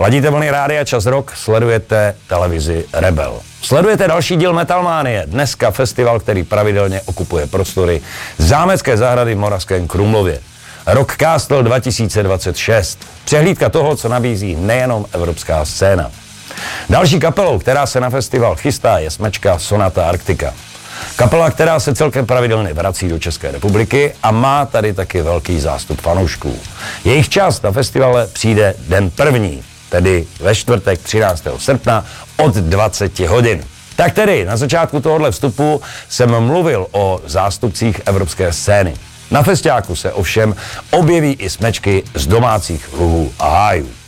Ladíte vlny Rádia Čas Rock, sledujete televizi Rebel. Sledujete další díl Metalmánie, dneska festival, který pravidelně okupuje prostory Zámecké zahrady v Moravském Krumlově. Rock Castle 2026. Přehlídka toho, co nabízí nejenom evropská scéna. Další kapelou, která se na festival chystá, je smečka Sonata Arctica. Kapela, která se celkem pravidelně vrací do České republiky a má tady taky velký zástup fanoušků. Jejich čas na festivale přijde den první, tedy ve čtvrtek 13. srpna od 20 hodin. Tak tedy, na začátku tohohle vstupu jsem mluvil o zástupcích evropské scény. Na festiáku se ovšem objeví i smečky z domácích luhů a hájů.